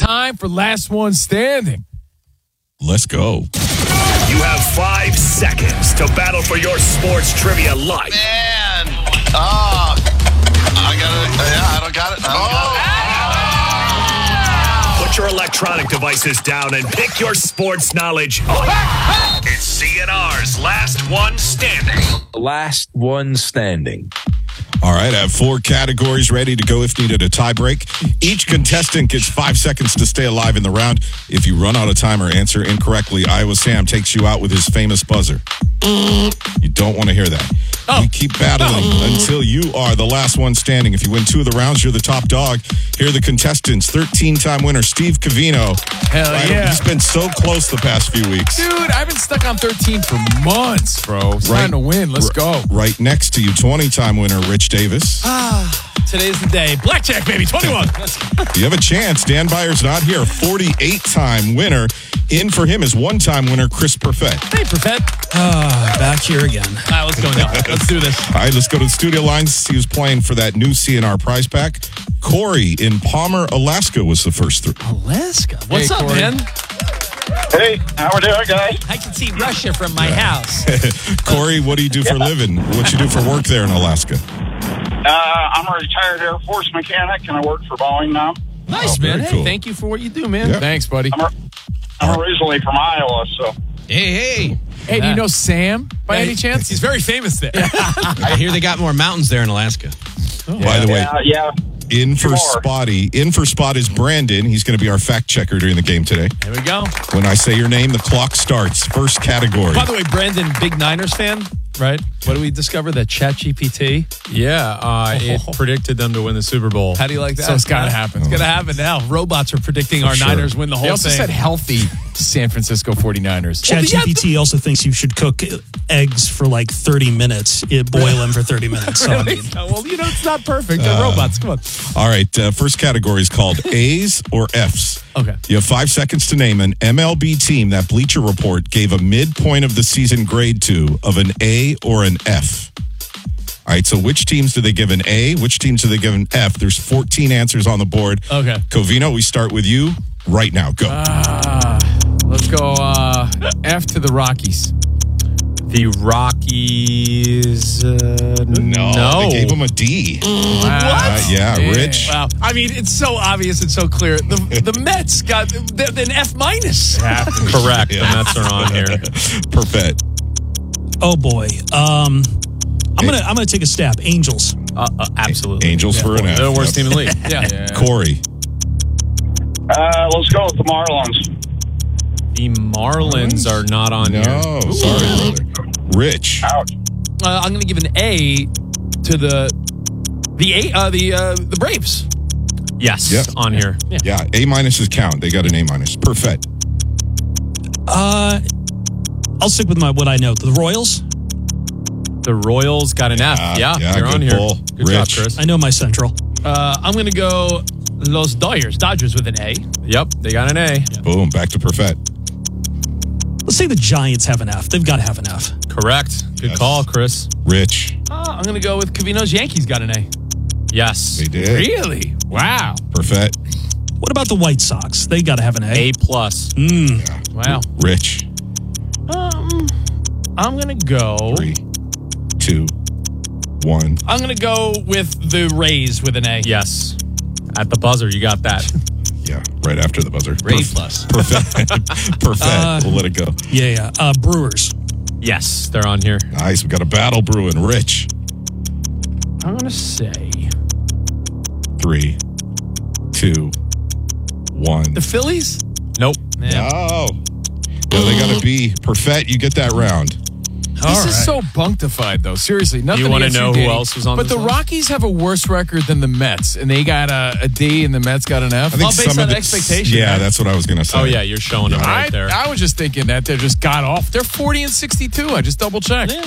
time for last one standing. Let's go. You have 5 seconds to battle for your sports trivia life. Man. I don't got it. Put your electronic devices down and pick your sports knowledge up. It's CNR's Last One Standing. Last one standing. All right, I have 4 categories ready to go if needed a tie break. Each contestant gets 5 seconds to stay alive in the round. If you run out of time or answer incorrectly, Iowa Sam takes you out with his famous buzzer. You don't want to hear that. We keep battling until you are the last one standing. If you win 2 of the rounds, you're the top dog. Here are the contestants. 13-time winner Steve Covino. Hell yeah. He's been so close the past few weeks. Dude, I've been stuck on 13 for months, bro. It's time to win. Let's go. Right next to you, 20-time winner Rich Davis. Today's the day. Blackjack, baby, 21. You have a chance. Dan Byer's not here. 48-time winner. In for him is 1-time winner Chris Perfett. Hey, Perfett. Back here again. All right, let's go now. Let's do this. All right, let's go to the studio lines. He was playing for that new CNR prize pack. Corey in Palmer, Alaska was the first through. Alaska. What's up, Corey. man? Hey, how we doing, guys? I can see Russia from my house. Corey, what do you do for a living? What you do for work there in Alaska? I'm a retired Air Force mechanic, and I work for Boeing now. Nice, man. very Hey, cool. thank you for what you do, man. Yeah. Thanks, buddy. I'm originally from Iowa, so. Hey. Hey, do you know Sam by any chance? He's very famous there. I hear they got more mountains there in Alaska. By the way, Yeah. in for More. Spotty. In for Spot is Brandon. He's going to be our fact checker during the game today. There we go. When I say your name, the clock starts. First category. By the way, Brandon, big Niners fan, right? What did we discover? That ChatGPT? Yeah, it predicted them to win the Super Bowl. How do you like that? So it's gotta happen. It's going to happen now. Robots are predicting our sure. Niners win the They whole also thing. said healthy San Francisco 49ers. ChatGPT also thinks you should cook eggs for like 30 minutes. Boil them for 30 minutes. So, I mean, Well, it's not perfect. They're robots. Come on. All right, first category is called A's or F's. Okay. You have 5 seconds to name an MLB team that Bleacher Report gave a midpoint of the season grade to of an A or an F. All right, so which teams do they give an A? Which teams do they give an F? There's 14 answers on the board. Okay. Covino, we start with you right now. Go. Let's go F to the Rockies. The Rockies. No. They gave them a D. What? Yeah, Rich. Wow. I mean, it's so obvious and so clear. The Mets got an F minus. Correct. The Mets are on here. Perfect. oh boy. I'm gonna take a stab. Angels. Absolutely. Angels for an F. They're the worst team in the league. Yeah. Corey. Let's go with the Marlins. The Marlins are not on here. No, sorry, brother. Rich. Ouch. I'm going to give an A to the Braves. Yes, Yep. on here. Yeah, A minuses count. They got an A minus. Perfect. I'll stick with what I know. The Royals. The Royals got an F. Yeah, they're good on here. pull. Good job, Rich. Chris. I know my Central. I'm going to go Los Dodgers with an A. Yep, they got an A. Boom, back to Perfect. Let's say the Giants have an F. They've got to have an F. Correct. Good call, Chris. Rich. I'm going to go with Covino's Yankees got an A. Yes. They did. Really? Wow. Perfect. What about the White Sox? They got to have an A. A plus. Wow. Rich. I'm going to go. 3, 2, 1. I'm going to go with the Rays with an A. Yes. At the buzzer, you got that. Yeah, right after the buzzer. Ray plus. Perfect. Perfect. We'll let it go. Yeah. Brewers. Yes, they're on here. Nice. We got a battle brewing. Rich. I'm going to say 3, 2, 1. the Phillies? Nope. Yeah. Oh. No, they got to be Perfect. You get that round. This is so bunctified, though. Seriously, nothing. You want to against know Danny. who else was on But this the list? Rockies have a worse record than the Mets, and they got a D, and the Mets got an F. I think based some on of the expectation, Yeah, right? that's what I was going to say. Oh, yeah, you're showing them right there. I was just thinking that they just got off. They're 40 and 62. I just double checked.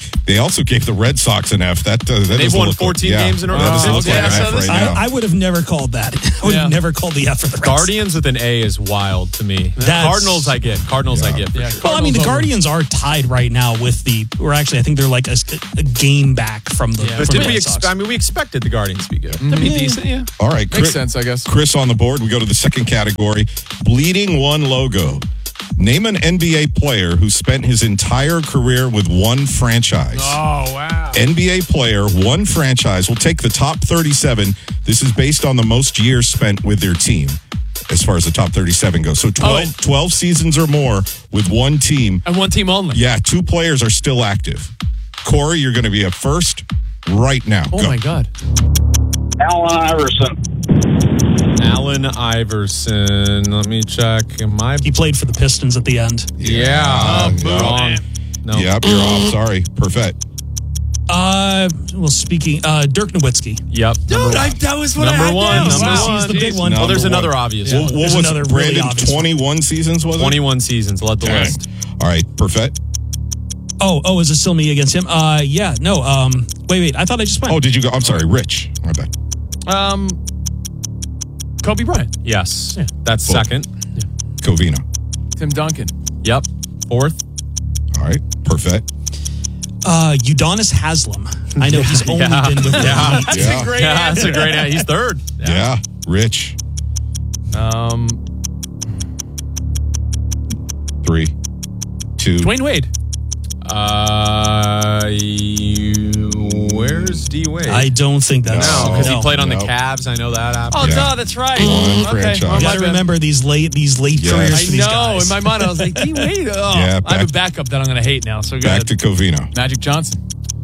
They also gave the Red Sox an F. That They've won 14 games in a row. That doesn't look like an F right now. I would have never called that. I would have never called the F for the Reds. Guardians with an A is wild to me. Cardinals I get. Cardinals I get. For sure. Well, I mean, the Guardians are tied right now with or actually, I think they're like a game back from the. But from did the Red Sox. we expected the Guardians to be good. To be decent, yeah. All right, Makes sense, I guess. Chris on the board. We go to the second category. Bleeding One logo. Name an NBA player who spent his entire career with one franchise. Oh, wow. NBA player, one franchise. We'll take the top 37. This is based on the most years spent with their team as far as the top 37 goes. So 12 seasons or more with one team. And one team only. Yeah, 2 players are still active. Corey, you're going to be up first right now. Oh, my God. Allen Iverson. Allen Iverson. Let me check. He played for the Pistons at the end. Yeah. Wrong. No. Yep, you're off. Sorry. Perfect. Well, speaking, Dirk Nowitzki. Yep. Dude, that was what Number I had one. down. Number Wow. one. He's the big one. Oh, there's Number another one. obvious What one. was it, another really Brandon? obvious 21 seasons, was it? 21 seasons. Let the Dang. list. All right, perfect. Oh, is it still me against him? Yeah, no. Wait. I thought I just went. Oh, did you go? I'm sorry, Rich. My bad. Kobe Bryant. Yes. Yeah. That's Cool. second. Covino. Tim Duncan. Yep. Fourth. All right, perfect. Udonis Haslem. I know he's only Yeah. been with the Yeah. Heat. That's Yeah. a great Yeah, answer. that's a great. He's third. Yeah. Rich. 3, 2. Dwayne Wade. Where's D Wade? I don't think that's No, because he played on the No. Cavs. I know that happened. Oh, Yeah. no, that's right. One Okay. franchise. Oh, You my got to bad. remember these late Yes. careers I for these know. guys. In my mind, I was like, D Wade. Oh, Yeah, I have a backup that I'm going to hate now. So go Back ahead. to Covino. Magic Johnson.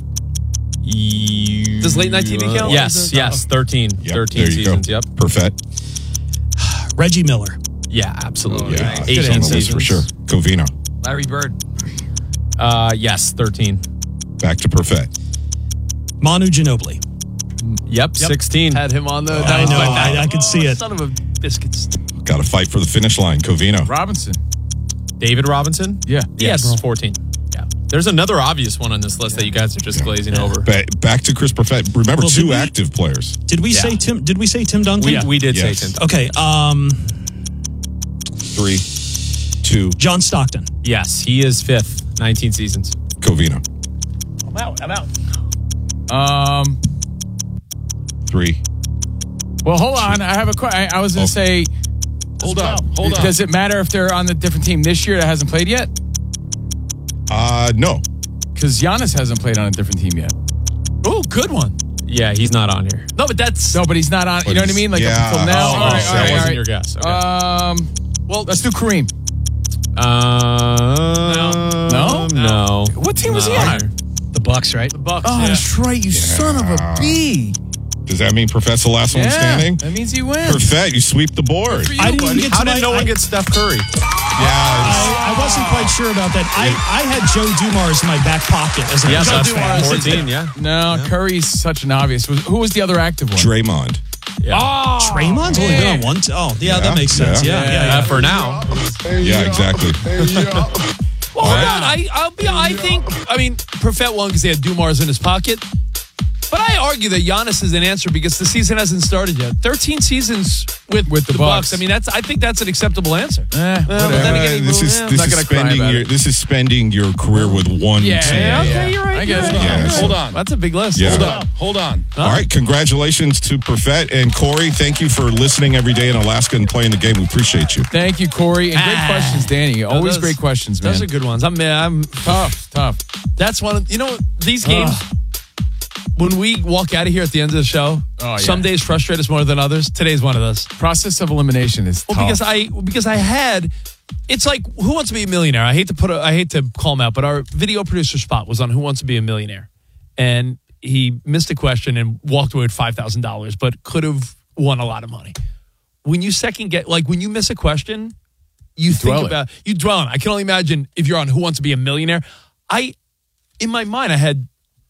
Does late night TV count? Yes. 13. Yep, 13 there you seasons. go. Yep. Perfect. Reggie Miller. Yeah, absolutely. Yeah, it's 18 on the list seasons for sure. Covino. Larry Bird. Yes, 13. Back to perfect. Manu Ginobili. Yep, 16. Had him on the. I know. I could see it. Son of a biscuits. Got to fight for the finish line. Covino. Robinson. David Robinson? Yeah. Yes, 14. Yeah. There's another obvious one on this list that you guys are just glazing over. Back to Chris Perfect. Remember, Well, did 2 we- active players. Did we say Tim? Did we say Tim Duncan? We did Yes. say 10. Okay. 3, 2. John Stockton. Yes, he is 5th. 19 seasons. Covino. I'm out. 3. Well, hold on. I have a question. I was going to say, Hold on. does it matter if they're on the different team this year that hasn't played yet? No. Because Giannis hasn't played on a different team yet. Oh, good one. Yeah, he's not on here. No, but that's. No, but he's not on. You know what I mean? Like Yeah. up until now. Oh, all right, so all that right, wasn't all right. your guess. Okay. Well, let's do Kareem. No. What team was he Not on? here. The Bucks, right? The Bucks. Oh, yeah. that's right. You son of a bee. Does that mean Perfect's the last one standing? That means he wins. Perfect. You sweep the board. for you, I didn't buddy. get How to did my- no one I- get Steph Curry? I wasn't quite sure about that. I had Joe Dumars in my back pocket as a Yes, Bucks that's fan. 14, yeah. No, Curry's such an obvious. Who was the other active one? Draymond. Draymond's only been on one. That makes sense. Yeah. For now. Yeah, exactly. Well, hold on. I think. I mean, Perfect won because he had Dumars in his pocket. But I argue that Giannis is an answer because the season hasn't started yet. 13 seasons with the Bucks. I mean, I think that's an acceptable answer. Whatever. But then again, This is not gonna cry about it. spending your career with one team. Okay, you're right. I guess. Yeah. Hold on. That's a big list. Yeah. Hold on. All right, congratulations to Perfect and Corey. Thank you for listening every day in Alaska and playing the game. We appreciate you. Thank you, Corey. And great questions, Danny. Always those- great questions, man. Those are good ones. I'm Tough. That's one of, these games, when we walk out of here at the end of the show, some days frustrate us more than others. Today's one of those. Process of elimination is tough. Because I had, it's like Who Wants to Be a Millionaire? I hate to call him out, but our video producer Spot was on Who Wants to Be a Millionaire. And he missed a question and walked away with $5,000, but could have won a lot of money. When you when you miss a question, you dwell on it. I can only imagine if you're on Who Wants to Be a Millionaire. In my mind, I had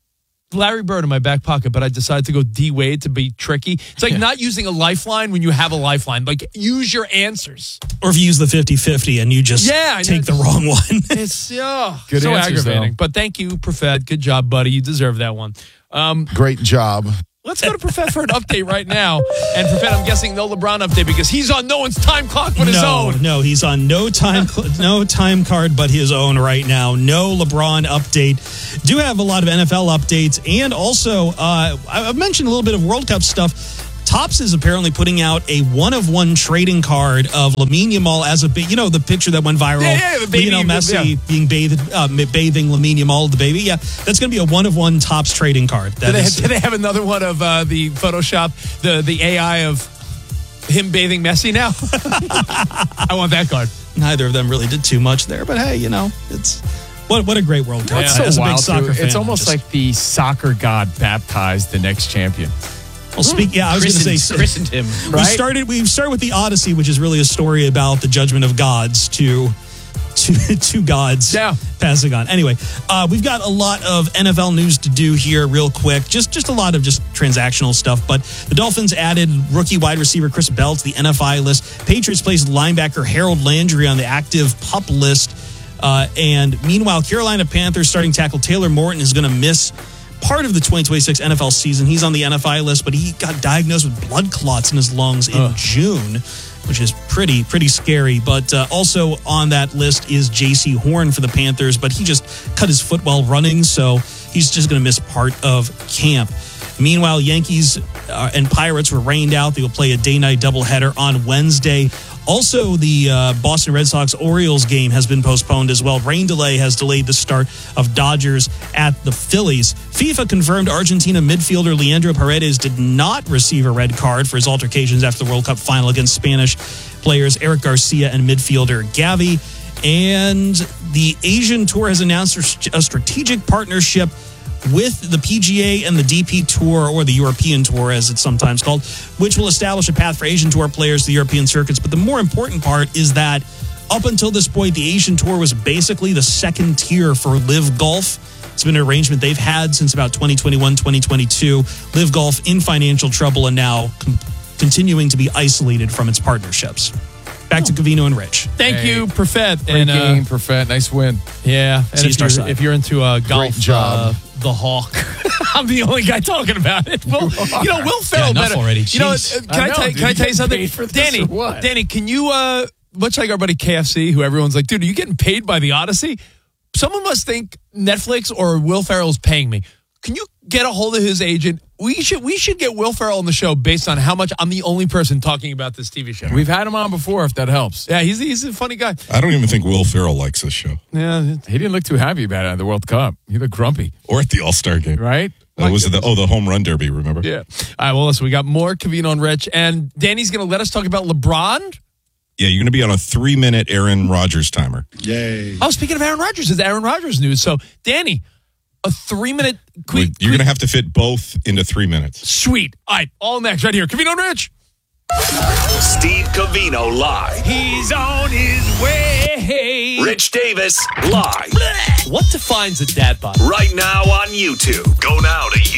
Larry Bird in my back pocket, but I decided to go D Wade to be tricky. It's like not using a lifeline when you have a lifeline. Like, use your answers. Or if you use the 50-50 and you just take the wrong one. It's Good so answers, aggravating. though. But thank you, Profet. Good job, buddy. You deserve that one. Great job. Let's go to Profet for an update right now. And Profet, I'm guessing no LeBron update because he's on no one's time clock but his own. No, he's on no time card but his own right now. No LeBron update. Do have a lot of NFL updates. And also, I've mentioned a little bit of World Cup stuff. Topps is apparently putting out a one-of-one trading card of Lamine Yamal as a the picture that went viral. Yeah, the baby, Lionel Messi being bathing Lamine Yamal, the baby. Yeah, that's going to be a one-of-one Topps trading card. Do they have another one of the Photoshop, the AI of him bathing Messi now? I want that card. Neither of them really did too much there, but hey, it's what a great World Cup. It's As so a big wild, soccer too. fan, It's almost like the soccer god baptized the next champion. Well, I was going to say, christened him. We've started with the Odyssey, which is really a story about the judgment of gods to gods passing on. Anyway, we've got a lot of NFL news to do here real quick. Just a lot of transactional stuff. But the Dolphins added rookie wide receiver Chris Bell to the NFI list. Patriots placed linebacker Harold Landry on the active PUP list. And meanwhile, Carolina Panthers starting tackle Taylor Morton is going to miss part of the 2026 NFL season. He's on the NFI list, but he got diagnosed with blood clots in his lungs in June, which is pretty scary. But also on that list is J.C. Horn for the Panthers, but he just cut his foot while running, so he's just going to miss part of camp. Meanwhile, Yankees and Pirates were rained out. They will play a day-night doubleheader on Wednesday. Also, the Boston Red Sox-Orioles game has been postponed as well. Rain delay has delayed the start of Dodgers at the Phillies. FIFA confirmed Argentina midfielder Leandro Paredes did not receive a red card for his altercations after the World Cup final against Spanish players Eric Garcia and midfielder Gavi. And the Asian Tour has announced a strategic partnership with the PGA and the DP Tour, or the European Tour as it's sometimes called, which will establish a path for Asian Tour players to the European circuits. But the more important part is that up until this point, the Asian Tour was basically the second tier for Live Golf. It's been an arrangement they've had since about 2021, 2022. Live Golf in financial trouble and now continuing to be isolated from its partnerships. Back to Covino and Rich. Thank you, Profet. Great game, Profet. Nice win. Yeah. And See you if you're into golf, Great job. the Hawk. I'm the only guy talking about it. Well, Will Ferrell enough better. already. Can I tell you something? Danny, Danny, can you, much like our buddy KFC, who everyone's like, dude, are you getting paid by the Odyssey? Someone must think Netflix or Will Ferrell is paying me. Can you get a hold of his agent? We should get Will Ferrell on the show based on how much I'm the only person talking about this TV show. We've had him on before, if that helps. Yeah, he's a funny guy. I don't even think Will Ferrell likes this show. Yeah, He didn't look too happy about it at the World Cup. He looked grumpy, Or at the All-Star game. right? The home run derby, remember? yeah. All right, well, listen, we got more Covino and Rich, and Danny's going to let us talk about LeBron. Yeah, you're going to be on a 3-minute Aaron Rodgers timer. Yay. Oh, speaking of Aaron Rodgers, it's Aaron Rodgers news. So, Danny, a 3-minute quick. You're going to have to fit both into 3 minutes. Sweet. All right, all next right here. Covino and Rich. Steve Covino live. He's on his way. Rich Davis live. What defines a dad bod? Right now on YouTube. Go now to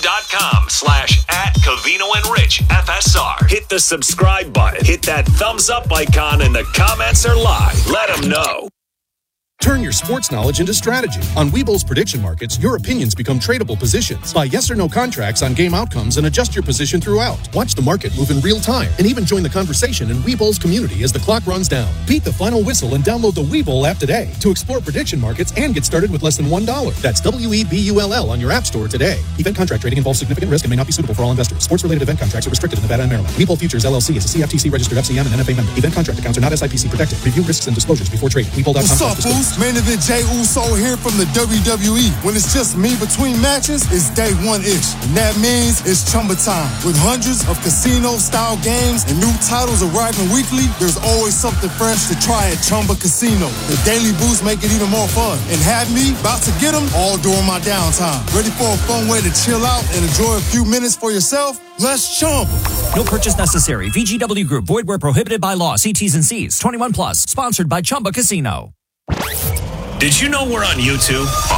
youtube.com/@Covino and Rich FSR. Hit the subscribe button. Hit that thumbs up icon and the comments are live. Let them know. Turn your sports knowledge into strategy. On Webull's prediction markets, your opinions become tradable positions. Buy yes or no contracts on game outcomes and adjust your position throughout. Watch the market move in real time and even join the conversation in Webull's community as the clock runs down. Beat the final whistle and download the Webull app today to explore prediction markets and get started with less than $1. That's WEBULL on your app store today. Event contract trading involves significant risk and may not be suitable for all investors. Sports-related event contracts are restricted in Nevada and Maryland. Webull Futures LLC is a CFTC registered FCM and NFA member. Event contract accounts are not SIPC protected. Review risks and disclosures before trading. Webull.com. What's up, Boost? Main event Jay Uso here from the WWE. When it's just me between matches, it's day one-ish. And that means it's Chumba time. With hundreds of casino-style games and new titles arriving weekly, there's always something fresh to try at Chumba Casino. The Daily Boost make it even more fun. And have me about to get them all during my downtime. Ready for a fun way to chill out and enjoy a few minutes for yourself? Let's Chumba. No purchase necessary. VGW Group. Void where prohibited by law. See T's and C's. 21 plus. Sponsored by Chumba Casino. Did you know we're on YouTube? Fox,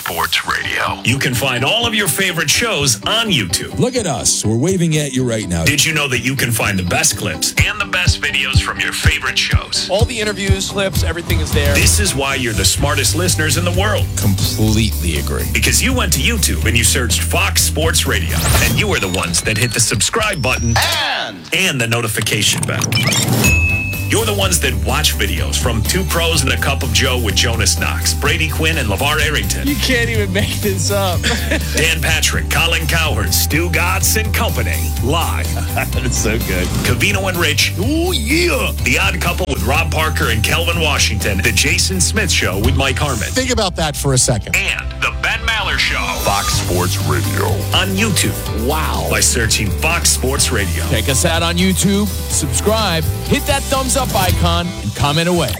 Sports Radio. You can find all of your favorite shows on YouTube. Look at us. We're waving at you right now. Did you know that you can find the best clips and the best videos from your favorite shows? All the interviews, clips, everything is there. This is why you're the smartest listeners in the world. Completely agree. Because you went to YouTube and you searched Fox Sports Radio. And you were the ones that hit the subscribe button and the notification bell. You're the ones that watch videos from Two Pros and a Cup of Joe with Jonas Knox, Brady Quinn, and LeVar Arrington. You can't even make this up. Dan Patrick, Colin Cowherd, Stu Gatz, and company. Live. That's so good. Covino and Rich. Ooh, yeah. The Odd Couple with Rob Parker and Kelvin Washington. The Jason Smith Show with Mike Harmon. Think about that for a second. And the Ben Maller Show. Fox Sports Radio. On YouTube. Wow. By searching Fox Sports Radio. Check us out on YouTube. Subscribe. Hit that thumbs up icon and comment away.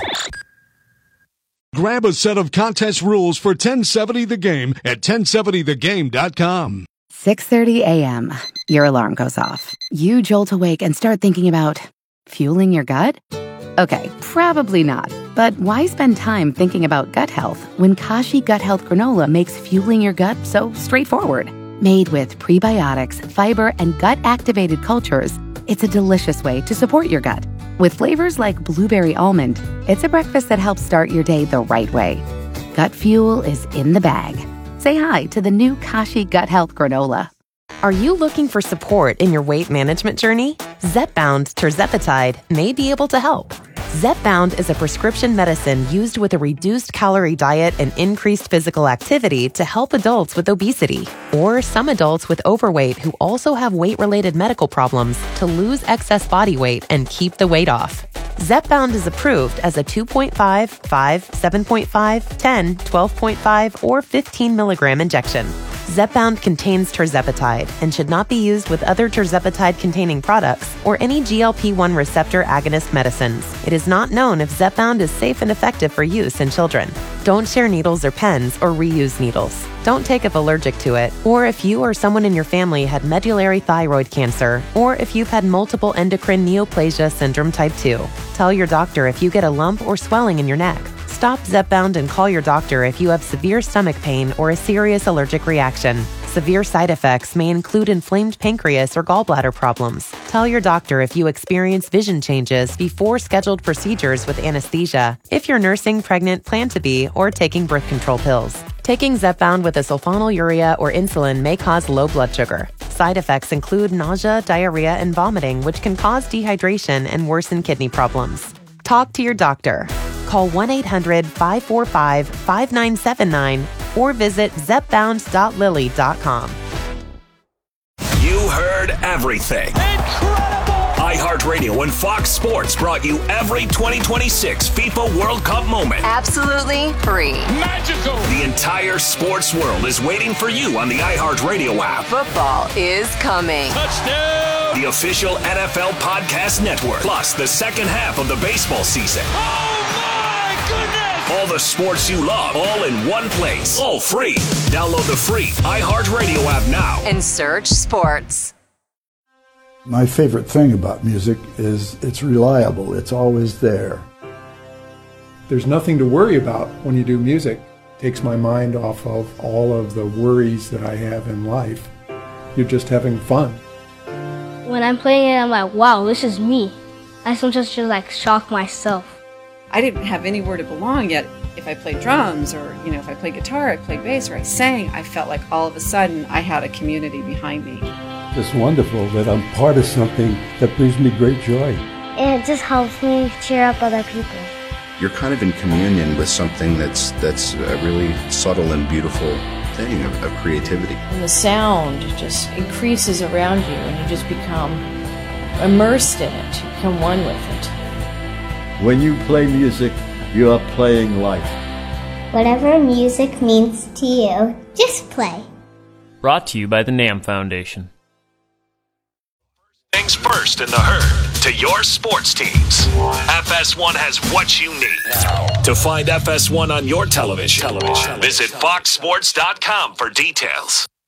Grab a set of contest rules for 1070 The Game at 1070thegame.com. 6:30 a.m. Your alarm goes off. You jolt awake and start thinking about fueling your gut? Okay, probably not. But why spend time thinking about gut health when Kashi Gut Health Granola makes fueling your gut so straightforward? Made with prebiotics, fiber, and gut-activated cultures, it's a delicious way to support your gut. With flavors like blueberry almond, it's a breakfast that helps start your day the right way. Gut fuel is in the bag. Say hi to the new Kashi Gut Health Granola. Are you looking for support in your weight management journey? Zepbound Tirzepatide may be able to help. Zepbound is a prescription medicine used with a reduced calorie diet and increased physical activity to help adults with obesity or some adults with overweight who also have weight-related medical problems to lose excess body weight and keep the weight off. Zepbound is approved as a 2.5, 5, 7.5, 10, 12.5, or 15 milligram injection. Zepbound contains tirzepatide and should not be used with other tirzepatide-containing products or any GLP-1 receptor agonist medicines. It is not known if Zepbound is safe and effective for use in children. Don't share needles or pens or reuse needles. Don't take if allergic to it, or if you or someone in your family had medullary thyroid cancer, or if you've had multiple endocrine neoplasia syndrome type 2. Tell your doctor if you get a lump or swelling in your neck. Stop Zepbound and call your doctor if you have severe stomach pain or a serious allergic reaction. Severe side effects may include inflamed pancreas or gallbladder problems. Tell your doctor if you experience vision changes before scheduled procedures with anesthesia, if you're nursing, pregnant, plan to be, or taking birth control pills. Taking Zepbound with a sulfonylurea or insulin may cause low blood sugar. Side effects include nausea, diarrhea, and vomiting, which can cause dehydration and worsen kidney problems. Talk to your doctor. Call 1-800-545-5979 or visit zepbound.lily.com. You heard everything. Incredible! iHeartRadio and Fox Sports brought you every 2026 FIFA World Cup moment. Absolutely free. Magical! The entire sports world is waiting for you on the iHeartRadio app. Football is coming. Touchdown! The official NFL podcast network, plus the second half of the baseball season. All the sports you love, all in one place. All free. Download the free iHeartRadio app now. And search sports. My favorite thing about music is it's reliable. It's always there. There's nothing to worry about when you do music. It takes my mind off of all of the worries that I have in life. You're just having fun. When I'm playing it, I'm like, wow, this is me. I sometimes just like shock myself. I didn't have anywhere to belong yet. If I played drums or, if I played guitar, I played bass, or I sang, I felt like all of a sudden I had a community behind me. It's wonderful that I'm part of something that brings me great joy. And it just helps me cheer up other people. You're kind of in communion with something that's a really subtle and beautiful thing of creativity. And the sound just increases around you and you just become immersed in it. You become one with it. When you play music, you are playing life. Whatever music means to you, just play. Brought to you by the NAM Foundation. Things first in the herd to your sports teams. FS1 has what you need. To find FS1 on your television, visit foxsports.com for details.